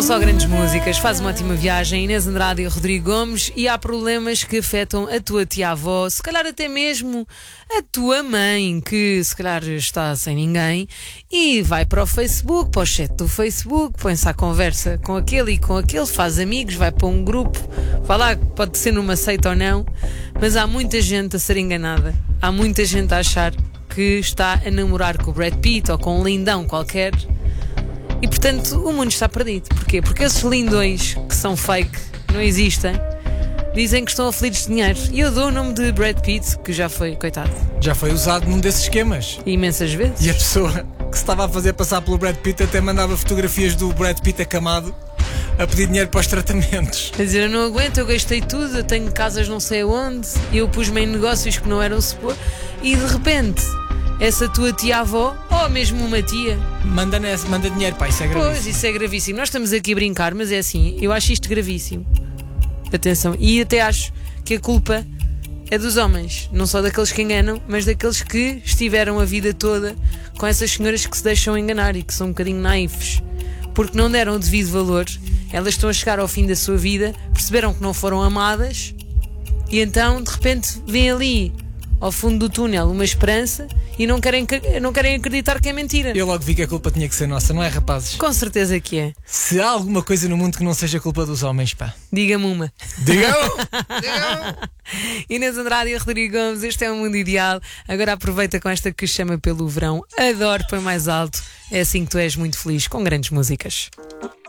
São só grandes músicas, faz uma ótima viagem. Inês Andrade e Rodrigo Gomes. E há problemas que afetam a tua tia-avó, se calhar até mesmo a tua mãe, que se calhar está sem ninguém e vai para o Facebook, para o chat do Facebook, põe-se à conversa com aquele e com aquele, faz amigos, vai para um grupo, vai lá, pode ser numa seita ou não, mas há muita gente a ser enganada, há muita gente a achar que está a namorar com o Brad Pitt ou com um lindão qualquer. E portanto o mundo está perdido. Porquê? Porque esses lindões que são fake, não existem, dizem que estão aflitos de dinheiro. E eu dou o nome de Brad Pitt, que já foi, coitado, Já foi usado num desses esquemas. imensas vezes. E a pessoa que se estava a fazer passar pelo Brad Pitt até mandava fotografias do Brad Pitt acamado a pedir dinheiro para os tratamentos. Quer dizer, eu não aguento, eu gastei tudo, eu tenho casas não sei aonde, eu pus-me em negócios que não eram supor, e de repente essa tua tia-avó, ou mesmo uma tia, Manda dinheiro, pá, isso é gravíssimo. pois, isso é gravíssimo. Nós estamos aqui a brincar, mas é assim, eu acho isto gravíssimo. Atenção, e até acho que a culpa é dos homens, não só daqueles que enganam, mas daqueles que estiveram a vida toda com essas senhoras que se deixam enganar e que são um bocadinho naifes, porque não deram o devido valor. Elas estão a chegar ao fim da sua vida, perceberam que não foram amadas e então de repente vem ali ao fundo do túnel uma esperança e não querem acreditar que é mentira. Eu logo vi que a culpa tinha que ser nossa, não é, rapazes? Com certeza que é. Se há alguma coisa no mundo que não seja culpa dos homens, pá. Diga-me uma. Digam! Inês Andrade e Rodrigo Gomes, este é o Mundo Ideal. Agora aproveita com esta que chama pelo verão. Adoro, põe mais alto. É assim que tu és muito feliz, com grandes músicas.